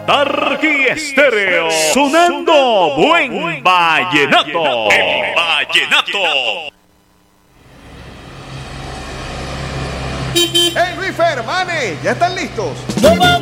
Tarqui Estéreo, sonando buen vallenato. El vallenato. ¡Hey, Luis Fermane! ¿Ya están listos? No vamos